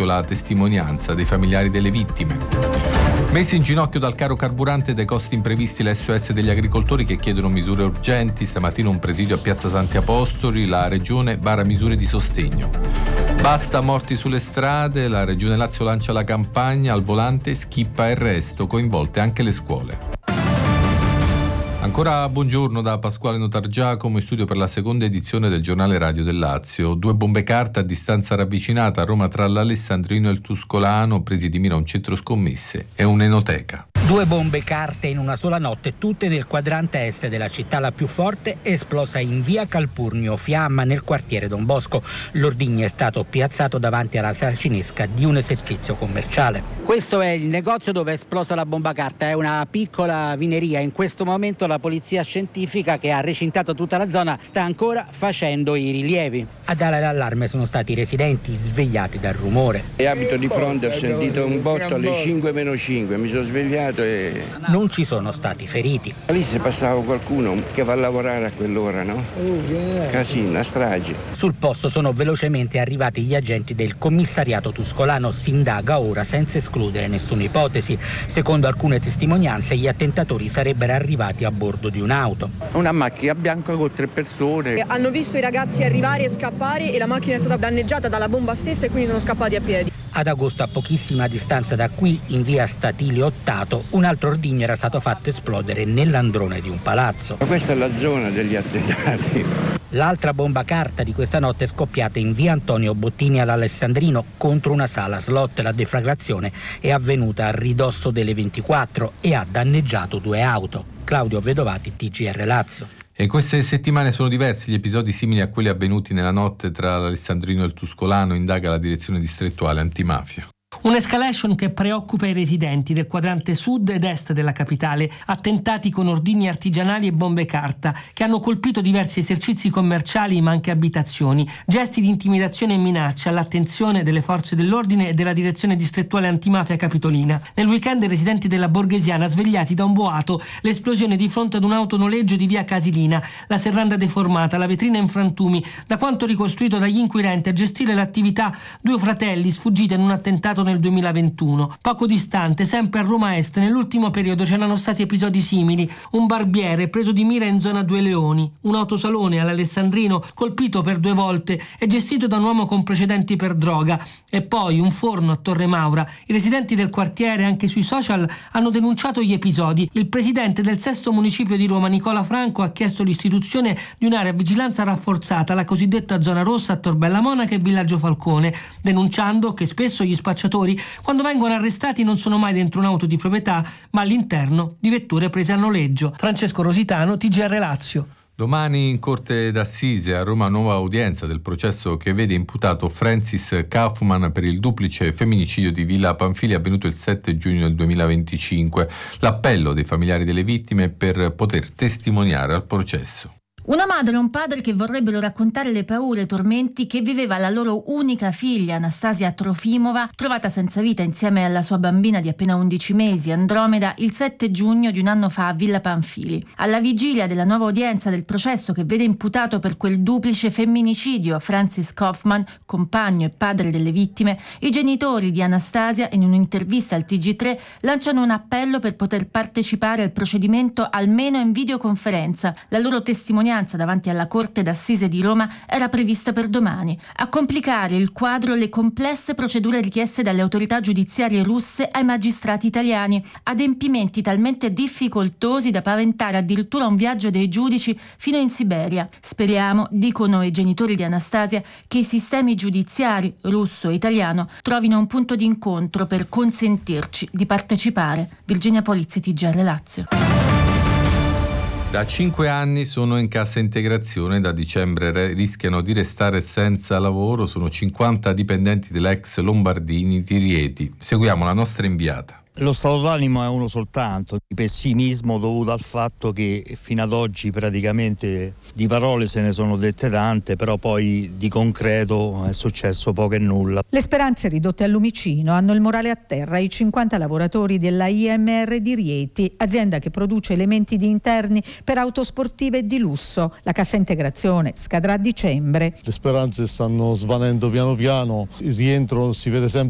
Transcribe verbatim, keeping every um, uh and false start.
ginocchio la testimonianza dei familiari delle vittime. Messi in ginocchio dal caro carburante e dai costi imprevisti, l'S O S degli agricoltori che chiedono misure urgenti. Stamattina un presidio a Piazza Santi Apostoli, la Regione vara misure di sostegno. Basta morti sulle strade, la Regione Lazio lancia la campagna Al volante schippa e resto, coinvolte anche le scuole. Ancora buongiorno da Pasquale Notargiacomo, in studio per la seconda edizione del giornale radio del Lazio. Due bombe carta a distanza ravvicinata a Roma tra l'Alessandrino e il Tuscolano, presi di mira un centro scommesse e un'enoteca. Due bombe carte in una sola notte, tutte nel quadrante est della città. La più forte è esplosa in via Calpurnio Fiamma, nel quartiere Don Bosco. L'ordigno è stato piazzato davanti alla saracinesca di un esercizio commerciale. Questo è il negozio dove è esplosa la bomba carta, è una piccola vineria. In questo momento la polizia scientifica, che ha recintato tutta la zona, sta ancora facendo i rilievi. A dare l'allarme sono stati i residenti svegliati dal rumore. E abito di fronte, ho sentito un botto alle cinque meno cinque, mi sono svegliato e... Non ci sono stati feriti. Lì se passava qualcuno che va a lavorare a quell'ora, no? Casino, strage. Sul posto sono velocemente arrivati gli agenti del commissariato tuscolano. Si indaga ora senza escludere nessuna ipotesi. Secondo alcune testimonianze, gli attentatori sarebbero arrivati a bordo di un'auto. Una macchina bianca con tre persone. Hanno visto i ragazzi arrivare e scappare e la macchina è stata danneggiata dalla bomba stessa e quindi sono scappati a piedi. Ad agosto, a pochissima distanza da qui, in via Statile Ottato, un altro ordigno era stato fatto esplodere nell'androne di un palazzo. Ma questa è la zona degli attentati. L'altra bomba carta di questa notte è scoppiata in via Antonio Bottini all'Alessandrino contro una sala slot. La deflagrazione è avvenuta a ridosso delle ventiquattro e ha danneggiato due auto. Claudio Vedovati, T G R Lazio. E queste settimane sono diversi gli episodi simili a quelli avvenuti nella notte tra l'Alessandrino e il Tuscolano, indaga la direzione distrettuale antimafia. Un'escalation che preoccupa i residenti del quadrante sud ed est della capitale, attentati con ordigni artigianali e bombe carta che hanno colpito diversi esercizi commerciali ma anche abitazioni, gesti di intimidazione e minaccia all'attenzione delle forze dell'ordine e della direzione distrettuale antimafia capitolina. Nel weekend i residenti della Borghesiana svegliati da un boato, l'esplosione di fronte ad un autonoleggio di via Casilina, la serranda deformata, la vetrina in frantumi, da quanto ricostruito dagli inquirenti a gestire l'attività due fratelli sfuggiti in un attentato nel duemilaventuno. Poco distante, sempre a Roma Est, nell'ultimo periodo c'erano stati episodi simili. Un barbiere preso di mira in zona Due Leoni, un autosalone all'Alessandrino colpito per due volte e gestito da un uomo con precedenti per droga, e poi un forno a Torre Maura. I residenti del quartiere anche sui social hanno denunciato gli episodi. Il presidente del sesto municipio di Roma, Nicola Franco, ha chiesto l'istituzione di un'area vigilanza rafforzata, la cosiddetta zona rossa a Tor Bella Monaca e Villaggio Falcone, denunciando che spesso gli spacciatori quando vengono arrestati non sono mai dentro un'auto di proprietà, ma all'interno di vetture prese a noleggio. Francesco Rositano, T G R Lazio. Domani in Corte d'Assise a Roma nuova udienza del processo che vede imputato Francis Kaufman per il duplice femminicidio di Villa Pamphili avvenuto il sette giugno del duemilaventicinque. L'appello dei familiari delle vittime per poter testimoniare al processo. Una madre e un padre che vorrebbero raccontare le paure e i tormenti che viveva la loro unica figlia, Anastasia Trofimova, trovata senza vita insieme alla sua bambina di appena undici mesi, Andromeda, il sette giugno di un anno fa a Villa Pamphili. Alla vigilia della nuova udienza del processo che vede imputato per quel duplice femminicidio Francis Kaufman, compagno e padre delle vittime, i genitori di Anastasia, in un'intervista al T G tre, lanciano un appello per poter partecipare al procedimento almeno in videoconferenza. La loro testimonianza davanti alla Corte d'Assise di Roma era prevista per domani. A complicare il quadro le complesse procedure richieste dalle autorità giudiziarie russe ai magistrati italiani, adempimenti talmente difficoltosi da paventare addirittura un viaggio dei giudici fino in Siberia. Speriamo, dicono i genitori di Anastasia, che i sistemi giudiziari russo e italiano trovino un punto di incontro per consentirci di partecipare. Virginia Polizzi, T G R Lazio. Da cinque anni sono in cassa integrazione, da dicembre re- rischiano di restare senza lavoro. Sono cinquanta dipendenti dell'ex Lombardini di Rieti. Seguiamo la nostra inviata. Lo stato d'animo è uno soltanto, di pessimismo dovuto al fatto che fino ad oggi praticamente di parole se ne sono dette tante, però poi di concreto è successo poco e nulla. Le speranze ridotte al lumicino, hanno il morale a terra i cinquanta lavoratori della I M R di Rieti, azienda che produce elementi di interni per autosportive di lusso. La cassa integrazione scadrà a dicembre. Le speranze stanno svanendo piano piano, il rientro si vede sempre